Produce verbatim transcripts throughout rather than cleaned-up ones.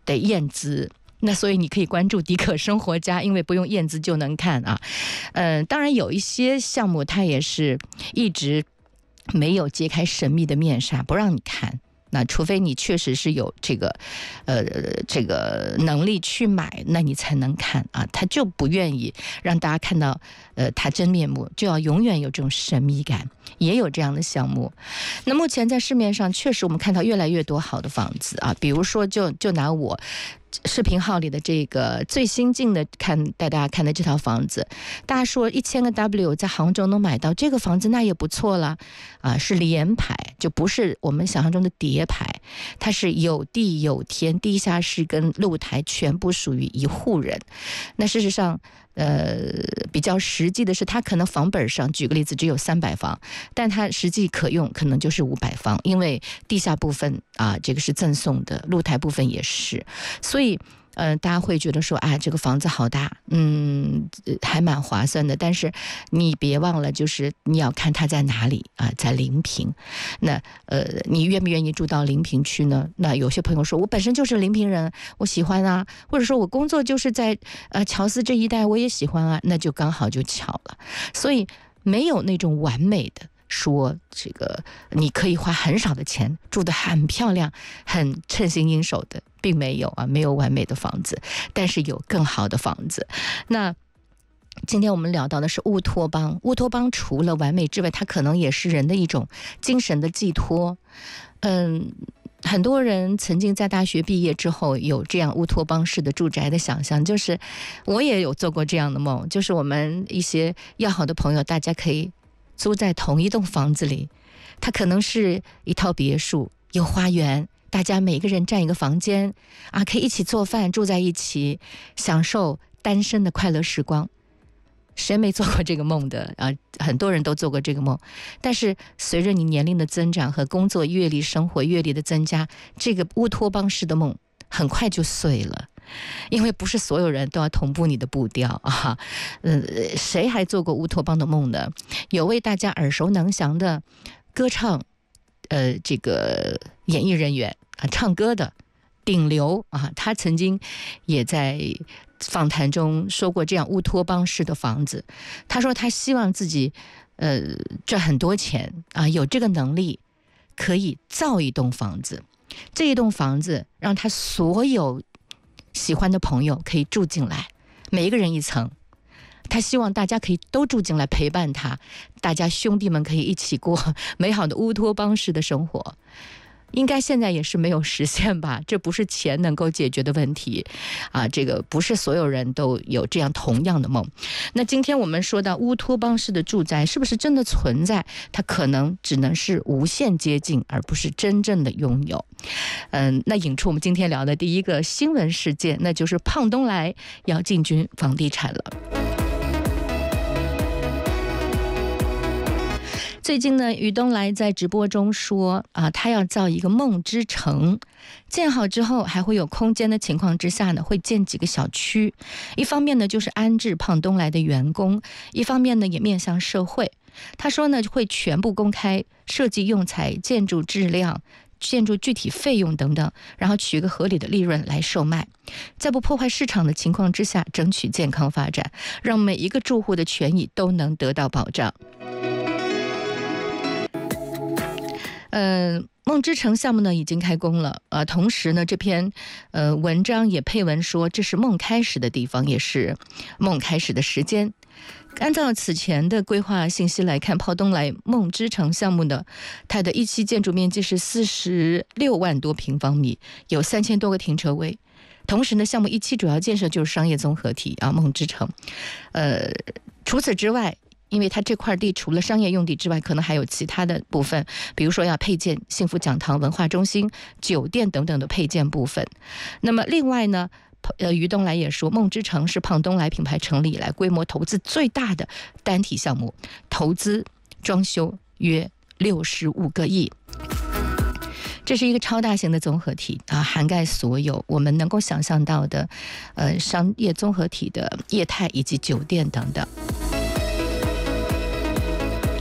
得验资。那所以你可以关注迪可生活家，因为不用验资就能看啊。嗯、呃，当然有一些项目它也是一直没有揭开神秘的面纱，不让你看。那除非你确实是有这个，呃，这个能力去买，那你才能看啊。他就不愿意让大家看到，呃，他真面目，就要永远有这种神秘感。也有这样的项目。那目前在市面上，确实我们看到越来越多好的房子啊，比如说就就拿我视频号里的这个最新进的看带大家看的这套房子，大家说一千个 W 在杭州能买到这个房子，那也不错了啊，是联排，就不是我们想象中的叠排，它是有地有天，地下室跟露台全部属于一户人。那事实上呃，比较实际的是，它可能房本上，举个例子，只有三百房，但它实际可用可能就是五百房，因为地下部分啊，这个是赠送的，露台部分也是，所以。呃，大家会觉得说，啊，这个房子好大，嗯，还蛮划算的。但是你别忘了，就是你要看它在哪里啊，在临平。那呃，你愿不愿意住到临平区呢？那有些朋友说，我本身就是临平人，我喜欢啊，或者说我工作就是在呃乔司这一带，我也喜欢啊，那就刚好就巧了。所以没有那种完美的。说这个你可以花很少的钱住得很漂亮很称心应手的，并没有啊，没有完美的房子，但是有更好的房子。那今天我们聊到的是乌托邦，乌托邦除了完美之外，它可能也是人的一种精神的寄托。嗯，很多人曾经在大学毕业之后有这样乌托邦式的住宅的想象，就是我也有做过这样的梦，就是我们一些要好的朋友，大家可以租在同一栋房子里，它可能是一套别墅，有花园，大家每个人占一个房间啊，可以一起做饭，住在一起，享受单身的快乐时光。谁没做过这个梦的啊？很多人都做过这个梦，但是随着你年龄的增长和工作阅历、生活阅历的增加，这个乌托邦式的梦很快就碎了。因为不是所有人都要同步你的步调啊，呃，谁还做过乌托邦的梦呢？有位大家耳熟能详的歌唱，呃，这个演艺人员啊，唱歌的顶流啊，他曾经也在访谈中说过这样乌托邦式的房子。他说他希望自己呃赚很多钱啊，有这个能力可以造一栋房子，这一栋房子让他所有喜欢的朋友可以住进来，每一个人一层，他希望大家可以都住进来陪伴他，大家兄弟们可以一起过美好的乌托邦式的生活。应该现在也是没有实现吧，这不是钱能够解决的问题啊，这个不是所有人都有这样同样的梦。那今天我们说到乌托邦式的住宅是不是真的存在，它可能只能是无限接近，而不是真正的拥有。嗯，那引出我们今天聊的第一个新闻事件，那就是胖东来要进军房地产了。最近呢，于东来在直播中说啊，他要造一个梦之城，建好之后还会有空间的情况之下呢，会建几个小区。一方面呢，就是安置胖东来的员工；一方面呢，也面向社会。他说呢，会全部公开设计用材、建筑质量、建筑具体费用等等，然后取一个合理的利润来售卖，在不破坏市场的情况之下，争取健康发展，让每一个住户的权益都能得到保障。呃，梦之城项目呢已经开工了，呃，同时呢，这篇呃文章也配文说，这是梦开始的地方，也是梦开始的时间。按照此前的规划信息来看，胖东来梦之城项目呢，它的一期建筑面积是四十六万多平方米，有三千多个停车位。同时呢，项目一期主要建设就是商业综合体啊，梦之城。呃，除此之外，因为它这块地除了商业用地之外，可能还有其他的部分，比如说要配建幸福讲堂、文化中心、酒店等等的配建部分。那么另外呢，呃，于东来也说，梦之城是胖东来品牌成立以来规模投资最大的单体项目，投资装修约六十五个亿。这是一个超大型的综合体啊，涵盖所有我们能够想象到的，呃，商业综合体的业态以及酒店等等。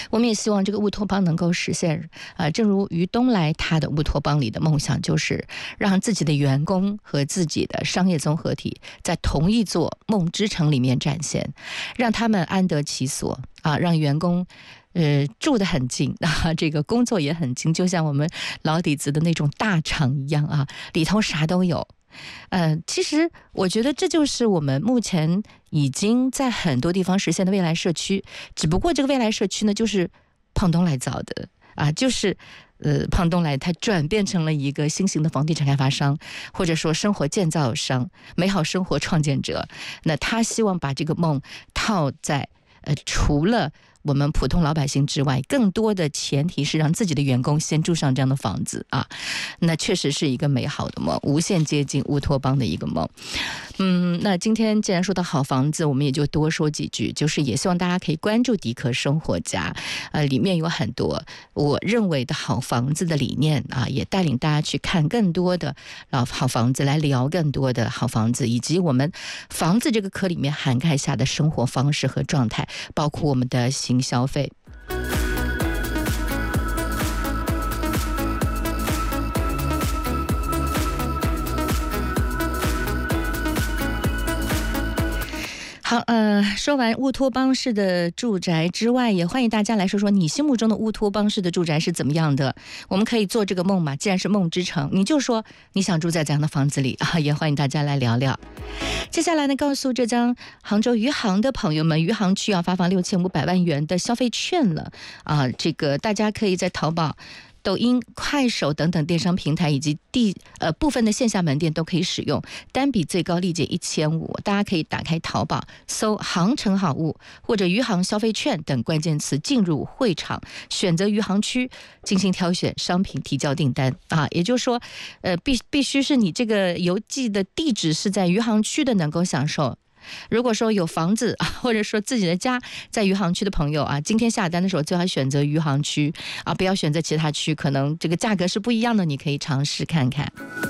我们也希望这个乌托邦能够实现啊、呃，正如于东来他的乌托邦里的梦想，就是让自己的员工和自己的商业综合体在同一座梦之城里面展现，让他们安得其所啊，让员工呃，住得很近啊，这个工作也很近，就像我们老底子的那种大厂一样啊，里头啥都有。呃，其实我觉得这就是我们目前已经在很多地方实现的未来社区，只不过这个未来社区呢，就是胖东来造的啊，就是呃，胖东来他转变成了一个新型的房地产开发商，或者说生活建造商、美好生活创建者。那他希望把这个梦套在呃，除了我们普通老百姓之外，更多的前提是让自己的员工先住上这样的房子啊，那确实是一个美好的梦，无限接近乌托邦的一个梦。嗯，那今天既然说到好房子，我们也就多说几句，就是也希望大家可以关注迪可生活家，呃，里面有很多我认为的好房子的理念啊，也带领大家去看更多的老好房子，来聊更多的好房子，以及我们房子这个壳里面涵盖下的生活方式和状态，包括我们的行消费。好，呃，说完乌托邦式的住宅之外，也欢迎大家来说说你心目中的乌托邦式的住宅是怎么样的。我们可以做这个梦嘛，既然是梦之城，你就说你想住在怎样的房子里啊，也欢迎大家来聊聊。接下来呢，告诉浙江杭州余杭的朋友们，余杭区要发放六千五百万元的消费券了啊，这个大家可以在淘宝、抖音、快手等等电商平台以及地呃部分的线下门店都可以使用，单笔最高立减一千五。大家可以打开淘宝搜杭城好物或者余杭消费券等关键词，进入会场，选择余杭区进行挑选商品，提交订单啊。也就是说，呃必必须是你这个邮寄的地址是在余杭区的，能够享受。如果说有房子或者说自己的家在余杭区的朋友啊，今天下单的时候最好选择余杭区啊，不要选择其他区，可能这个价格是不一样的，你可以尝试看看。